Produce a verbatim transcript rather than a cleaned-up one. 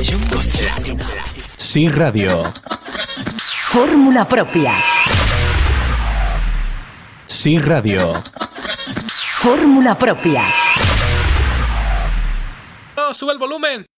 Sí Radio. Fórmula propia. Sí Radio. Fórmula propia. ¡No, sube el volumen!